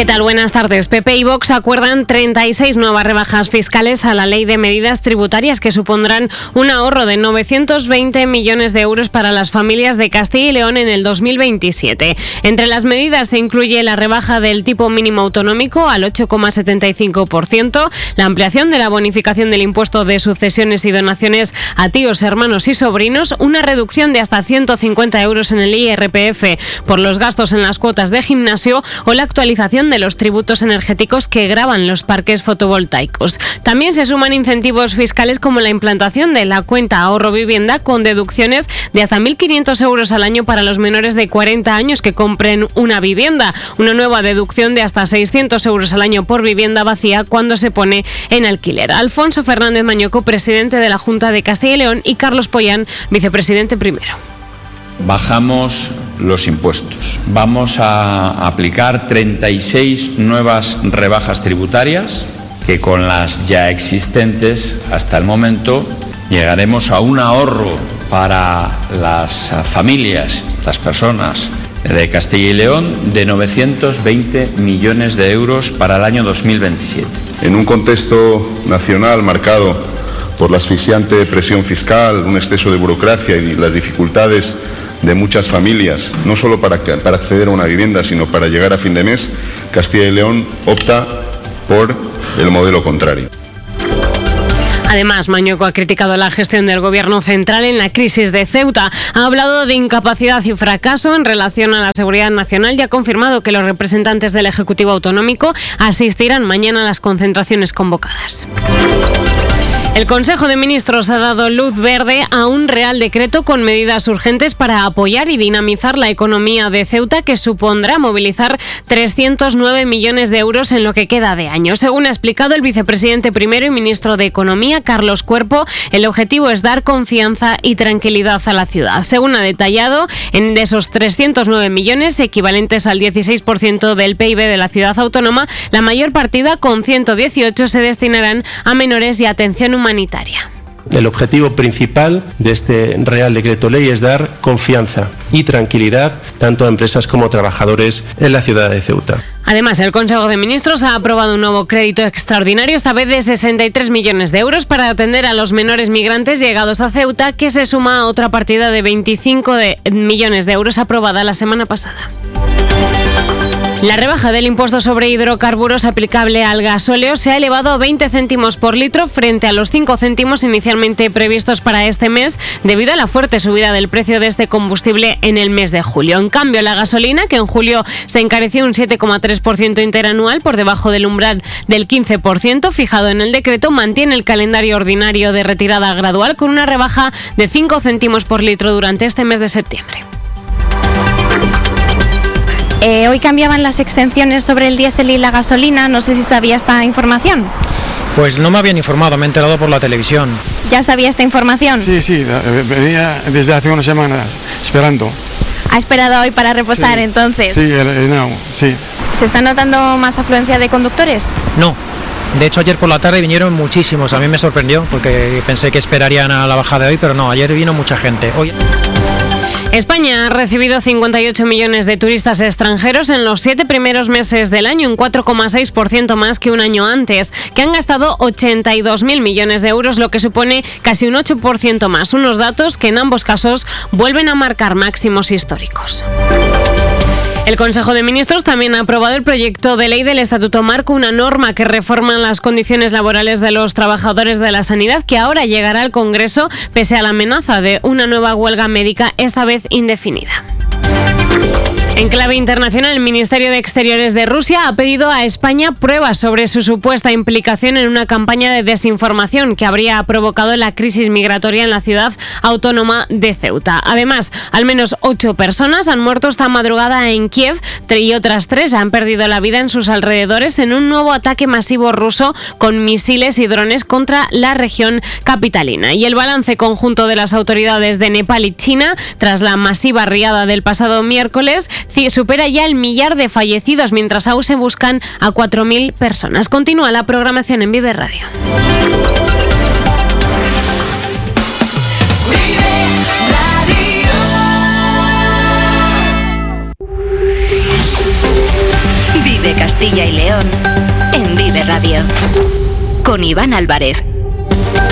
¿Qué tal? Buenas tardes. PP y Vox acuerdan 36 nuevas rebajas fiscales a la Ley de Medidas Tributarias que supondrán un ahorro de 920 millones de euros para las familias de Castilla y León en el 2027. Entre las medidas se incluye la rebaja del tipo mínimo autonómico al 8,75%, la ampliación de la bonificación del impuesto de sucesiones y donaciones a tíos, hermanos y sobrinos, una reducción de hasta 150 euros en el IRPF por los gastos en las cuotas de gimnasio o la actualización de los tributos energéticos que gravan los parques fotovoltaicos. También se suman incentivos fiscales como la implantación de la cuenta ahorro vivienda con deducciones de hasta 1.500 euros al año para los menores de 40 años que compren una vivienda, una nueva deducción de hasta 600 euros al año por vivienda vacía cuando se pone en alquiler. Alfonso Fernández Mañoco, presidente de la Junta de Castilla y León, y Carlos Pollán, vicepresidente primero. Bajamos los impuestos. Vamos a aplicar 36 nuevas rebajas tributarias que con las ya existentes hasta el momento llegaremos a un ahorro para las familias, las personas de Castilla y León de 920 millones de euros para el año 2027. En un contexto nacional marcado por la asfixiante presión fiscal, un exceso de burocracia y las dificultades de muchas familias, no solo para acceder a una vivienda, sino para llegar a fin de mes, Castilla y León opta por el modelo contrario. Además, Mañoco ha criticado la gestión del Gobierno central en la crisis de Ceuta. Ha hablado de incapacidad y fracaso en relación a la seguridad nacional y ha confirmado que los representantes del Ejecutivo Autonómico asistirán mañana a las concentraciones convocadas. El Consejo de Ministros ha dado luz verde a un Real Decreto con medidas urgentes para apoyar y dinamizar la economía de Ceuta, que supondrá movilizar 309 millones de euros en lo que queda de año. Según ha explicado el vicepresidente primero y ministro de Economía, Carlos Cuerpo, el objetivo es dar confianza y tranquilidad a la ciudad. Según ha detallado, de esos 309 millones, equivalentes al 16% del PIB de la ciudad autónoma, la mayor partida, con 118, se destinarán a menores y atención humanitaria. El objetivo principal de este Real Decreto Ley es dar confianza y tranquilidad tanto a empresas como a trabajadores en la ciudad de Ceuta. Además, el Consejo de Ministros ha aprobado un nuevo crédito extraordinario, esta vez de 63 millones de euros, para atender a los menores migrantes llegados a Ceuta, que se suma a otra partida de 25 millones de euros aprobada la semana pasada. La rebaja del impuesto sobre hidrocarburos aplicable al gasóleo se ha elevado a 20 céntimos por litro frente a los 5 céntimos inicialmente previstos para este mes, debido a la fuerte subida del precio de este combustible en el mes de julio. En cambio, la gasolina, que en julio se encareció un 7,3% interanual por debajo del umbral del 15% fijado en el decreto, mantiene el calendario ordinario de retirada gradual con una rebaja de 5 céntimos por litro durante este mes de septiembre. Hoy cambiaban las exenciones sobre el diésel y la gasolina. No sé si sabía esta información. Pues no me habían informado, me he enterado por la televisión. ¿Ya sabía esta información? Sí, venía desde hace unas semanas esperando. ¿Ha esperado hoy para repostar entonces? Sí. ¿Se está notando más afluencia de conductores? No. De hecho, ayer por la tarde vinieron muchísimos. A mí me sorprendió porque pensé que esperarían a la bajada de hoy, pero no, ayer vino mucha gente. Hoy... España ha recibido 58 millones de turistas extranjeros en los 7 primeros meses del año, un 4,6% más que un año antes, que han gastado 82.000 millones de euros, lo que supone casi un 8% más, unos datos que en ambos casos vuelven a marcar máximos históricos. El Consejo de Ministros también ha aprobado el proyecto de ley del Estatuto Marco, una norma que reforma las condiciones laborales de los trabajadores de la sanidad, que ahora llegará al Congreso pese a la amenaza de una nueva huelga médica, esta vez indefinida. En clave internacional, el Ministerio de Exteriores de Rusia ha pedido a España pruebas sobre su supuesta implicación en una campaña de desinformación que habría provocado la crisis migratoria en la ciudad autónoma de Ceuta. Además, al menos 8 personas han muerto esta madrugada en Kiev y otras 3 han perdido la vida en sus alrededores en un nuevo ataque masivo ruso con misiles y drones contra la región capitalina. Y el balance conjunto de las autoridades de Nepal y China, tras la masiva riada del pasado miércoles, supera ya el 1.000.000 de fallecidos, mientras aún se buscan a 4.000 personas. Continúa la programación en Vive Radio. Vive Castilla. Castilla y León en Vive Radio. Con Iván Álvarez.